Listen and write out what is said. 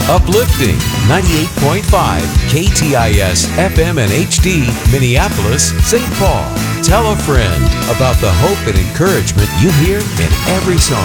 Uplifting 98.5 KTIS FM and HD, Minneapolis, St. Paul. Tell a friend about the hope and encouragement you hear in every song.